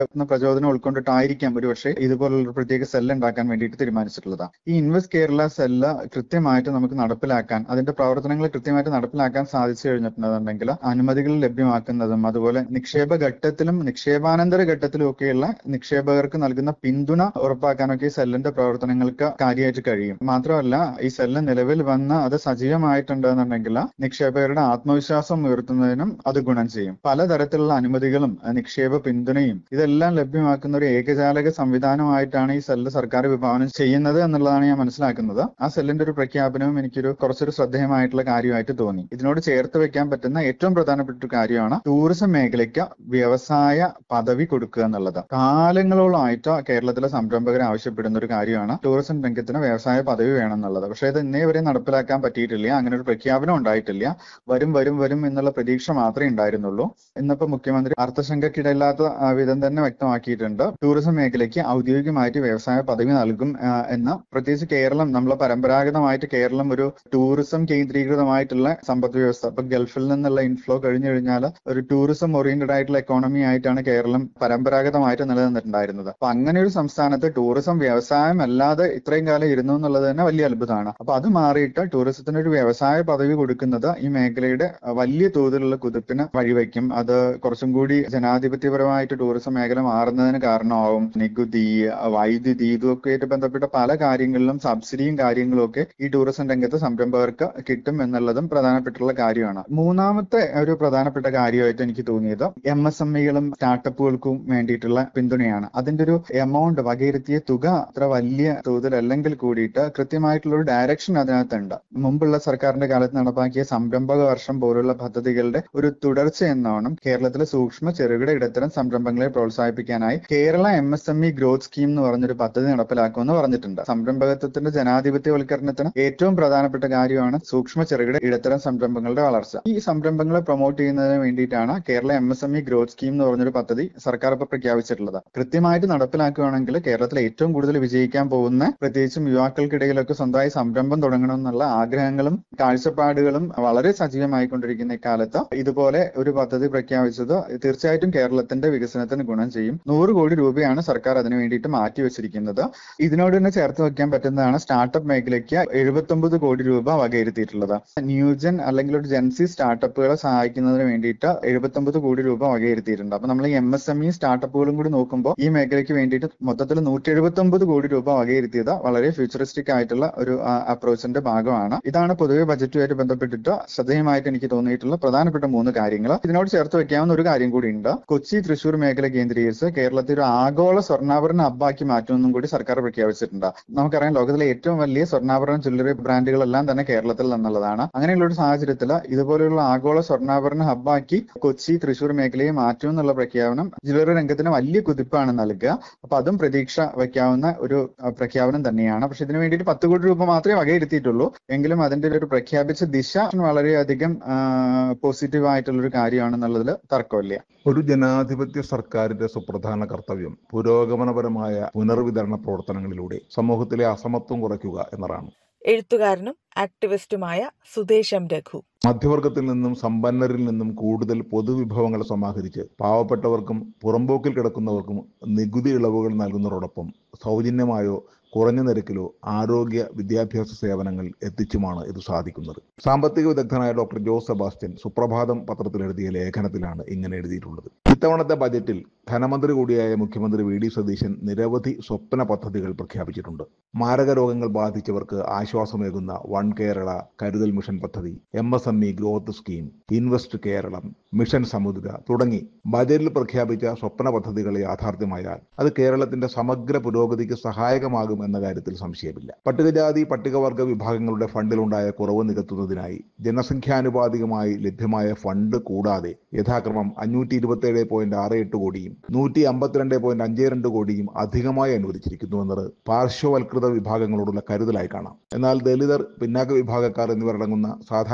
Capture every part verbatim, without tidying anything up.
പ്രചോദനം ഉൾക്കൊണ്ടിട്ടായിരിക്കാം ഒരുപക്ഷെ ഇതുപോലുള്ള പ്രത്യേക സെല്ല് ഉണ്ടാക്കാൻ വേണ്ടിയിട്ട് തീരുമാനിച്ചിട്ടുള്ളതാണ്. ഈ ഇൻവെസ്റ്റ് കേരള സെല്ല് കൃത്യമായിട്ട് നമുക്ക് നടപ്പിലാക്കാൻ, അതിന്റെ പ്രവർത്തനങ്ങൾ കൃത്യമായിട്ട് നടപ്പിലാക്കാൻ സാധിച്ചു കഴിഞ്ഞിട്ടുണ്ടെന്നുണ്ടെങ്കിൽ അനുമതികൾ ലഭ്യമാക്കുന്നതും അതുപോലെ നിക്ഷേപ ഘട്ടത്തിലും നിക്ഷേപാനന്തര ഘട്ടത്തിലും ഒക്കെയുള്ള നിക്ഷേപകർക്ക് നൽകുന്ന പിന്തുണ ഉറപ്പാക്കാനൊക്കെ ഈ സെല്ലിന്റെ പ്രവർത്തനങ്ങൾക്ക് കാര്യമായിട്ട് കഴിയും. മാത്രമല്ല, ഈ സെല്ല് നിലവിൽ വന്ന് അത് സജീവമായിട്ടുണ്ടെന്നുണ്ടെങ്കിൽ നിക്ഷേപകരുടെ ആത്മവിശ്വാസം ഉയർത്തുന്നതിനും അത് ഗുണം ചെയ്യും. പലതരത്തിലുള്ള അനുമതികളും നിക്ഷേപ പിന്തുണയും ഇതെല്ലാം ലഭ്യമാക്കുന്ന ഒരു ഏകജാലക സംവിധാനമായിട്ടാണ് ഈ സെല്ല് സർക്കാർ വിഭാവനം ചെയ്യുന്നത് എന്നുള്ളതാണ് ഞാൻ മനസ്സിലാക്കുന്നത്. ആ സെല്ലിന്റെ ഒരു പ്രഖ്യാപനവും എനിക്കൊരു കുറച്ചൊരു ശ്രദ്ധേയമായിട്ടുള്ള കാര്യമായിട്ട് തോന്നി. ഇതിനോട് ചേർത്ത് വെക്കാൻ പറ്റുന്ന ഏറ്റവും പ്രധാനപ്പെട്ട ഒരു കാര്യമാണ് ടൂറിസം മേഖലയ്ക്ക് വ്യവസായ പദവി കൊടുക്കുക എന്നുള്ളത്. കാലങ്ങളോളമായിട്ട് കേരളത്തിലെ സംരംഭകർ ആവശ്യപ്പെടുന്ന ഒരു കാര്യമാണ് ടൂറിസം രംഗത്തിന് വ്യവസായ പദവി വേണം എന്നുള്ളത്. പക്ഷേ ഇത് ഇന്നേ വരെ നടപ്പിലാക്കാൻ പറ്റിയിട്ടില്ല. അങ്ങനെ ഒരു പ്രഖ്യാപനം ഉണ്ടായിട്ടില്ല. വരും വരും വരും എന്നുള്ള പ്രതീക്ഷ മാത്രമേ ഉണ്ടായിരുന്നുള്ളൂ. ഇന്നിപ്പോ മുഖ്യമന്ത്രി അർത്ഥശങ്കക്കിടയില്ലാത്ത വിധം തന്നെ വ്യക്തമാക്കിയിട്ടുണ്ട്, ടൂറിസം മേഖലയ്ക്ക് ഔദ്യോഗികമായിട്ട് വ്യവസായ പദവി നൽകും എന്ന്. പ്രത്യേകിച്ച് കേരളം, നമ്മളെ പരമ്പരാഗതമായിട്ട് കേരളം ഒരു ടൂറിസം കേന്ദ്രീകൃതമായിട്ടുള്ള സമ്പദ് വ്യവസ്ഥ, ഇപ്പൊ ഗൾഫിൽ നിന്നുള്ള ഇൻഫ്ലോ കഴിഞ്ഞു കഴിഞ്ഞാൽ ഒരു ടൂറിസം ഓറിയന്റഡ് ആയിട്ടുള്ള എക്കോണമി ആയിട്ടാണ് കേരളം പരമ്പരാഗതമായിട്ട് നിലനിന്നിട്ടുണ്ടായിരുന്നത്. അപ്പൊ അങ്ങനെ ഒരു സംസ്ഥാനത്ത് ടൂറിസം വ്യവസായം അല്ലാതെ ഇത്രയും കാലം ഇരുന്നു എന്നുള്ളത് തന്നെ വലിയ അത്ഭുതമാണ്. അപ്പൊ അത് മാറിയിട്ട് ടൂറിസത്തിന് ഒരു വ്യവസായ പദവി കൊടുക്കുന്നത് ഈ മേഖലയുടെ വലിയ തോതിലുള്ള കുതിപ്പിന് വഴിവെക്കും. അത് കുറച്ചും കൂടി ജനാധിപത്യപരമായിട്ട് ടൂറിസം മേഖല മാറുന്നതിന് കാരണമാവും. നികുതി, വൈദ്യുതി, ഇതൊക്കെ ആയിട്ട് ബന്ധപ്പെട്ട പല കാര്യങ്ങളിലും സബ്സിഡിയും കാര്യങ്ങളും ഒക്കെ ഈ ടൂറിസം രംഗത്ത് സംരംഭകർക്ക് കിട്ടും എന്നുള്ളതും പ്രധാനപ്പെട്ടുള്ള കാര്യമാണ്. മൂന്നാമത്തെ ഒരു പ്രധാനപ്പെട്ട കാര്യമായിട്ട് എനിക്ക് തോന്നിയത് എം എസ് എം ഇകളും സ്റ്റാർട്ടപ്പുകൾക്കും വേണ്ടിയിട്ടുള്ള പിന്തുണയാണ്. അതിന്റെ ഒരു എമൗണ്ട്, വകയിരുത്തിയ തുക അത്ര വലിയ തോതിൽ അല്ലെങ്കിൽ കൂടിയിട്ട് കൃത്യമായിട്ടുള്ള ഒരു ഡയറക്ഷൻ അതിനകത്തുണ്ട്. മുമ്പുള്ള സർക്കാരിന്റെ കാലത്ത് നടപ്പാക്കിയ സംരംഭക വർഷം പോലുള്ള പദ്ധതികളുടെ ഒരു തുടർച്ച എന്നോണം കേരളത്തിലെ സൂക്ഷ്മ ചെറുകിട ഇടത്തരം സംരംഭങ്ങളെ പ്രോത്സാഹിപ്പിക്കാനായി Kerala M S M E growth scheme എന്ന് പറഞ്ഞൊരു പദ്ധതി നടപ്പിലാക്കുമെന്ന് പറഞ്ഞിട്ടുണ്ട്. സംരംഭകത്വത്തിന്റെ ജനാധിപത്യവൽക്കരണത്തിന് ഏറ്റവും പ്രധാനപ്പെട്ട കാര്യമാണ് സൂക്ഷ്മ ചെറുകിട ഇടത്തരം സംരംഭങ്ങളുടെ വളർച്ച. ഈ സംരംഭങ്ങളെ പ്രൊമോട്ട് ചെയ്യുന്നതിന് വേണ്ടിയിട്ടാണ് Kerala M S M E growth scheme എന്ന് പറഞ്ഞൊരു പദ്ധതി സർക്കാർ ഇപ്പോൾ പ്രഖ്യാപിച്ചിട്ടുള്ളത്. കൃത്യമായിട്ട് നടപ്പിലാക്കുകയാണെങ്കിൽ കേരളത്തിൽ ഏറ്റവും കൂടുതൽ വിജയിക്കാൻ പോകുന്ന, പ്രത്യേകിച്ചും യുവാക്കൾക്കിടയിലൊക്കെ സ്വന്തമായി സംരംഭം തുടങ്ങണം എന്നുള്ള ആഗ്രഹങ്ങളും കാഴ്ചപ്പാടുകളും വളരെ സജീവമായിക്കൊണ്ടിരിക്കുന്ന ഇക്കാലത്ത് ഇതുപോലെ ഒരു പദ്ധതി പ്രഖ്യാപിച്ചത് തീർച്ചയായിട്ടും കേരളത്തിന്റെ വികസനത്തിന് ഗുണം ചെയ്യും. നൂറ് കോടി രൂപയാണ് സർക്കാർ അതിനു വേണ്ടിയിട്ട് മാറ്റിവെച്ചിരിക്കുന്നത്. ഇതിനോട് തന്നെ ചേർത്ത് വെക്കാൻ പറ്റുന്നതാണ് സ്റ്റാർട്ടപ്പ് മേഖലയ്ക്ക് എഴുപത്തി ഒമ്പത് കോടി രൂപ വകയിരുത്തിയിട്ടുള്ളത്. ന്യൂജൻ അല്ലെങ്കിൽ ഒരു ജെൻസി സ്റ്റാർട്ടപ്പുകളെ സഹായിക്കുന്നതിന് വേണ്ടിയിട്ട് എഴുപത്തി ഒമ്പത് കോടി രൂപ വകയിരുത്തിയിട്ടുണ്ട്. അപ്പൊ നമ്മൾ ഈ എം എസ് എം ഇ സ്റ്റാർട്ടപ്പുകളും കൂടി നോക്കുമ്പോൾ ഈ മേഖലയ്ക്ക് വേണ്ടിയിട്ട് മൊത്തത്തിൽ നൂറ്റി എഴുപത്തി ഒമ്പത് കോടി രൂപ വകയിരുത്തിയത് വളരെ ഫ്യൂച്ചറിസ്റ്റിക് ആയിട്ടുള്ള ഒരു അപ്രോച്ചിന്റെ ഭാഗമാണ്. ഇതാണ് പൊതുവെ ബജറ്റുമായിട്ട് ബന്ധപ്പെട്ടിട്ട് ശ്രദ്ധേയമായിട്ട് എനിക്ക് തോന്നിയിട്ടുള്ള പ്രധാനപ്പെട്ട മൂന്ന് കാര്യങ്ങൾ. ഇതിനോട് ചേർത്ത് വെക്കാവുന്ന ഒരു കാര്യം കൂടി ഉണ്ട്. കൊച്ചി തൃശൂർ മേഖല കേന്ദ്രീകരിച്ച് കേരളത്തിൽ ഒരു ആഗോള സ്വർണ്ണാഭരണ ഹബ്ബാക്കി മാറ്റുമെന്നും കൂടി സർക്കാർ പ്രഖ്യാപിച്ചിട്ടുണ്ട്. നമുക്കറിയാം, ലോകത്തിലെ ഏറ്റവും വലിയ സ്വർണ്ണാഭരണ ജ്വല്ലറി ബ്രാൻഡുകളെല്ലാം തന്നെ കേരളത്തിൽ നിന്നുള്ളതാണ്. അങ്ങനെയുള്ള ഒരു സാഹചര്യത്തിൽ ഇതുപോലെയുള്ള ആഗോള സ്വർണ്ണാഭരണ ഹബ്ബാക്കി കൊച്ചി തൃശൂർ മേഖലയെ മാറ്റും എന്നുള്ള പ്രഖ്യാപനം ജ്വല്ലറി രംഗത്തിന് വലിയ കുതിപ്പാണ് നൽകുക. അപ്പൊ അതും പ്രതീക്ഷ വയ്ക്കാവുന്ന ഒരു പ്രഖ്യാപനം തന്നെയാണ്. പക്ഷെ ഇതിനു വേണ്ടിയിട്ട് പത്ത് കോടി രൂപ മാത്രമേ വകയിരുത്തിയിട്ടുള്ളൂ. എങ്കിലും അതിന്റെ ഒരു പ്രഖ്യാപിച്ച ദിശ വളരെയധികം പോസിറ്റീവ് ആയിട്ടുള്ള ഒരു കാര്യമാണെന്നുള്ളതിൽ തർക്കമില്ല. ഒരു ജനാധിപത്യ സർക്കാരിന്റെ സുപ്രധാന കർത്തവ്യം പുരോഗമനപരമായ പുനർവിതരണ പ്രവർത്തനങ്ങളിലൂടെ സമൂഹത്തിലെ അസമത്വം കുറയ്ക്കുക എന്നതാണ്. എഴുത്തുകാരനും ആക്ടിവിസ്റ്റുമായ സുദേശം രഘു. മധ്യവർഗത്തിൽ നിന്നും സമ്പന്നരിൽ നിന്നും കൂടുതൽ പൊതുവിഭവങ്ങൾ സമാഹരിച്ച് പാവപ്പെട്ടവർക്കും പുറമ്പോക്കിൽ കിടക്കുന്നവർക്കും നികുതി ഇളവുകൾ നൽകുന്നതോടൊപ്പം സൗജന്യമായോ കുറഞ്ഞ നിരക്കിലോ ആരോഗ്യ വിദ്യാഭ്യാസ സേവനങ്ങൾ എത്തിച്ചുമാണ് ഇത് സാധിക്കുന്നത്. സാമ്പത്തിക വിദഗ്ധനായ ഡോക്ടർ ജോസ് സെബാസ്റ്റ്യൻ സുപ്രഭാതം പത്രത്തിൽ എഴുതിയ ലേഖനത്തിലാണ് ഇങ്ങനെ എഴുതിയിട്ടുള്ളത്. ഇത്തവണത്തെ ബജറ്റിൽ ധനമന്ത്രി കൂടിയായ മുഖ്യമന്ത്രി വി ഡി സതീശൻ നിരവധി സ്വപ്ന പദ്ധതികൾ പ്രഖ്യാപിച്ചിട്ടുണ്ട്. മാരക രോഗങ്ങൾ ബാധിച്ചവർക്ക് ആശ്വാസമേകുന്ന വൺ കേരള കരുതൽ മിഷൻ പദ്ധതി, M S M E growth scheme, invest Keralam, mission സമുദ്ര തുടങ്ങി ബജറ്റിൽ പ്രഖ്യാപിച്ച സ്വപ്ന പദ്ധതികൾ യാഥാർത്ഥ്യമായാൽ അത് കേരളത്തിന്റെ സമഗ്ര പുരോഗതിക്ക് സഹായകമാകും എന്ന കാര്യത്തിൽ സംശയമില്ല. പട്ടികജാതി പട്ടികവർഗ വിഭാഗങ്ങളുടെ ഫണ്ടിലുണ്ടായ കുറവ് നികത്തുന്നതിനായി ജനസംഖ്യാനുപാതികമായി ലഭ്യമായ ഫണ്ട് കൂടാതെ യഥാക്രമം അഞ്ഞൂറ്റി ഇരുപത്തി ഏഴ് പോയിന്റ് ആറ് എട്ട് കോടിയും നൂറ്റി അമ്പത്തിരണ്ട് പോയിന്റ് അഞ്ച് രണ്ട് കോടിയും അധികമായി അനുവദിച്ചിരിക്കുന്നു എന്നത് പാർശ്വവൽകൃത വിഭാഗങ്ങളോടുള്ള കരുതലായി കാണാം. എന്നാൽ ദലിതർ, പിന്നാക്ക വിഭാഗക്കാർ എന്നിവരടങ്ങുന്ന സാധാരണക്കാരുടെ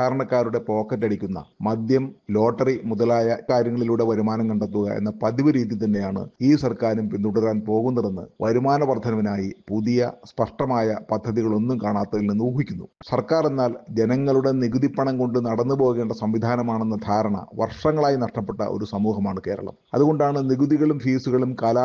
സാധാരണക്കാരുടെ പോക്കറ്റ് അടിക്കുന്ന മദ്യം, ലോട്ടറി മുതലായ കാര്യങ്ങളിലൂടെ വരുമാനം കണ്ടെത്തുക എന്ന പതിവ് രീതി തന്നെയാണ് ഈ സർക്കാരും പിന്തുടരാൻ പോകുന്നതെന്ന് വരുമാന വർധനവിനായി പുതിയ സ്പഷ്ടമായ പദ്ധതികളൊന്നും കാണാത്തതിൽ നിന്ന് ഊഹിക്കുന്നു. സർക്കാർ എന്നാൽ ജനങ്ങളുടെ നികുതി പണം കൊണ്ട് നടന്നു പോകേണ്ട സംവിധാനമാണെന്ന ധാരണ വർഷങ്ങളായി നഷ്ടപ്പെട്ട ഒരു സമൂഹമാണ് കേരളം. അതുകൊണ്ടാണ് നികുതികളും ഫീസുകളും കാലാ